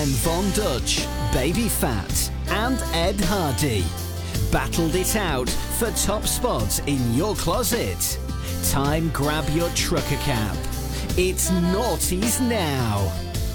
Von Dutch, Baby Fat, and Ed Hardy battled it out for top spots in your closet. Time grab your trucker cap. It's Naughties Now.